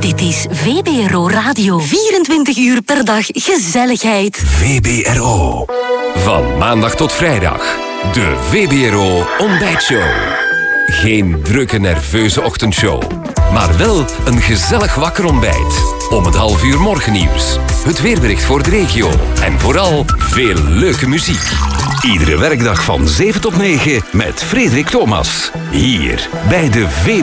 Dit is VBRO Radio. 24 uur per dag gezelligheid. VBRO. Van maandag tot vrijdag. De VBRO Ontbijtshow. Geen drukke, nerveuze ochtendshow. Maar wel een gezellig wakker ontbijt. Om het 12:30 morgennieuws. Het weerbericht voor de regio. En vooral veel leuke muziek. Iedere werkdag van 7 tot 9 met Frederik Thomas. Hier bij de VBRO.